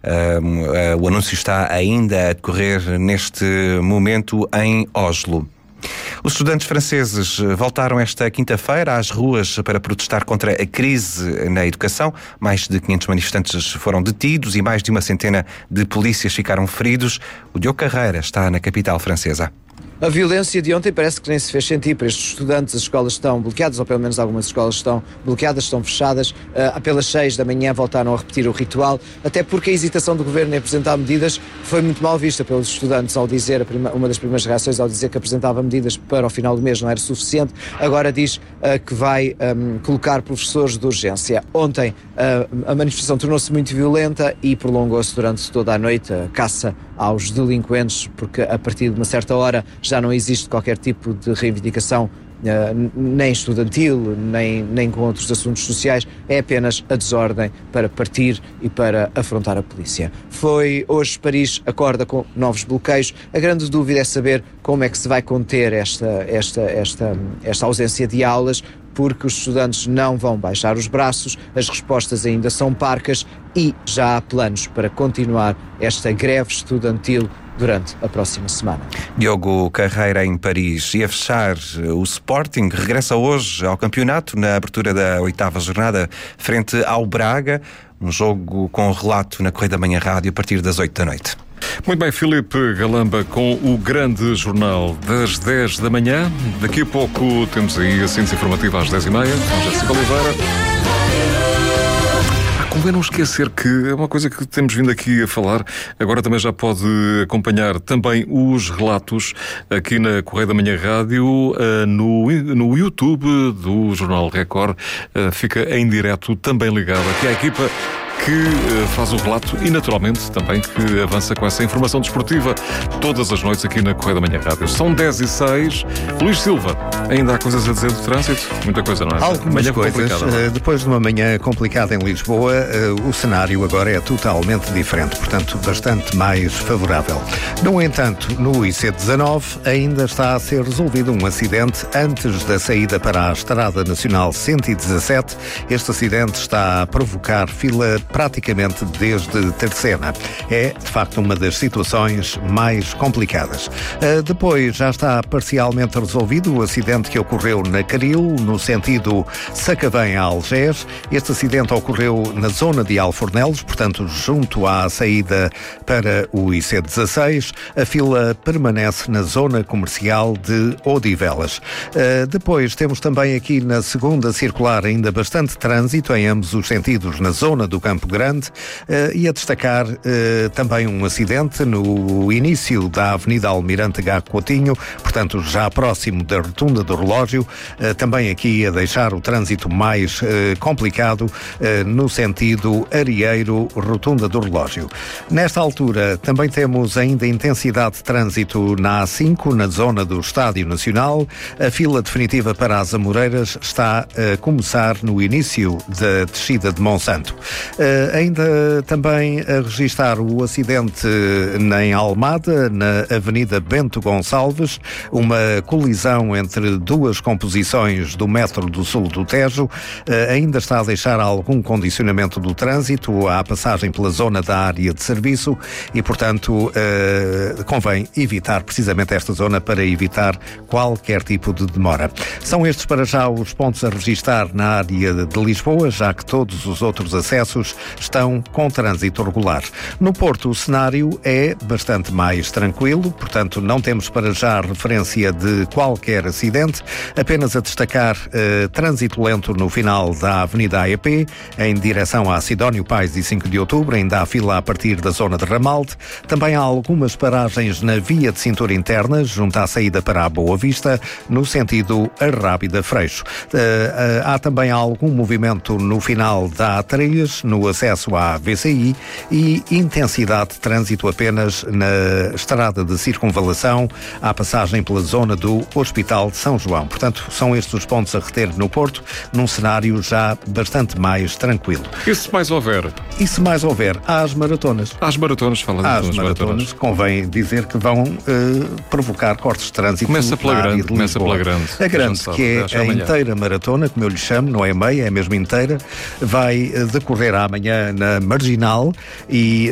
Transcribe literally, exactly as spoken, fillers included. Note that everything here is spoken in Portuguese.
Uh, uh, o anúncio está ainda a decorrer neste momento em Oslo. Os estudantes franceses voltaram esta quinta-feira às ruas para protestar contra a crise na educação. Mais de quinhentos manifestantes foram detidos e mais de uma centena de polícias ficaram feridos. O Diogo Carreira está na capital francesa. A violência de ontem parece que nem se fez sentir para estes estudantes. As escolas estão bloqueadas, ou pelo menos algumas escolas estão bloqueadas, estão fechadas. Uh, pelas seis da manhã voltaram a repetir o ritual, até porque a hesitação do governo em apresentar medidas foi muito mal vista pelos estudantes ao dizer, a prima, uma das primeiras reações ao dizer que apresentava medidas para o final do mês não era suficiente. Agora diz uh, que vai um, colocar professores de urgência. Ontem uh, a manifestação tornou-se muito violenta e prolongou-se durante toda a noite. A caça aos delinquentes, porque a partir de uma certa hora já não existe qualquer tipo de reivindicação, uh, nem estudantil, nem, nem com outros assuntos sociais, é apenas a desordem para partir e para afrontar a polícia. Foi hoje Paris acorda com novos bloqueios. A grande dúvida é saber como é que se vai conter esta, esta, esta, esta ausência de aulas, porque os estudantes não vão baixar os braços, as respostas ainda são parcas e já há planos para continuar esta greve estudantil durante a próxima semana. Diogo Carreira em Paris. E a fechar, o Sporting regressa hoje ao campeonato na abertura da oitava jornada frente ao Braga, um jogo com relato na Correio da Manhã Rádio a partir das oito da noite. Muito bem, Filipe Galamba com o grande jornal das dez da manhã. Daqui a pouco temos aí a síntese informativa às dez e meia, com Jéssica Oliveira. Ah, convém não esquecer que é uma coisa que temos vindo aqui a falar. Agora também já pode acompanhar também os relatos aqui na Correio da Manhã Rádio, no, no YouTube do Jornal Record. Fica em direto também ligado aqui à equipa que faz o relato e, naturalmente, também que avança com essa informação desportiva todas as noites aqui na Correio da Manhã Rádio. São dez e seis. Luís Silva, ainda há coisas a dizer do trânsito? Muita coisa, não é? Algumas manhã coisas. Uh, depois de uma manhã complicada em Lisboa, uh, o cenário agora é totalmente diferente, portanto, bastante mais favorável. No entanto, no I C dezanove ainda está a ser resolvido um acidente antes da saída para a Estrada Nacional cento e dezassete. Este acidente está a provocar fila praticamente desde Terceira. É, de facto, uma das situações mais complicadas. Uh, depois já está parcialmente resolvido o acidente que ocorreu na Caril, no sentido Sacavém a Algés. Este acidente ocorreu na zona de Alfornelos, portanto, junto à saída para o I C dezasseis. A fila permanece na zona comercial de Odivelas. Uh, depois temos também aqui na segunda circular ainda bastante trânsito em ambos os sentidos na zona do Campo Grande, uh, e a destacar uh, também um acidente no início da Avenida Almirante Gá Coutinho, portanto já próximo da Rotunda do Relógio, uh, também aqui a deixar o trânsito mais uh, complicado uh, no sentido Arieiro-Rotunda do Relógio. Nesta altura também temos ainda intensidade de trânsito na A cinco, na zona do Estádio Nacional. A fila definitiva para as Amoreiras está a começar no início da descida de Monsanto. Uh, ainda também a registar o acidente em Almada, na Avenida Bento Gonçalves, uma colisão entre duas composições do metro do Sul do Tejo. Uh, ainda está a deixar algum condicionamento do trânsito à passagem pela zona da área de serviço e, portanto, uh, convém evitar precisamente esta zona para evitar qualquer tipo de demora. São estes para já os pontos a registar na área de Lisboa, já que todos os outros acessos estão com trânsito regular. No Porto o cenário é bastante mais tranquilo, portanto não temos para já referência de qualquer acidente, apenas a destacar eh, trânsito lento no final da Avenida A E P, em direção a Sidónio Pais e cinco de outubro, ainda há fila a partir da zona de Ramalde. Também há algumas paragens na via de cintura interna, junto à saída para a Boa Vista, no sentido Arrábida-Freixo. Uh, uh, há também algum movimento no final da A três, no acesso à V C I, e intensidade de trânsito apenas na estrada de circunvalação, à passagem pela zona do Hospital de São João. Portanto, são estes os pontos a reter no Porto, num cenário já bastante mais tranquilo. E se mais houver? E se mais houver? Há as maratonas. Há as maratonas, fala Há as maratonas, maratonas, convém dizer que vão uh, provocar cortes de trânsito. Começa pela grande, começa pela grande. A grande, que é a inteira maratona, como eu lhe chamo, não é meia, é mesmo inteira, vai decorrer amanhã na Marginal e